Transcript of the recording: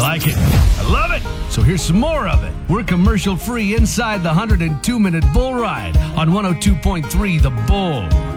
like it. I love it. So here's some more of it. We're commercial free inside the 102-minute bull ride on 102.3 The Bull.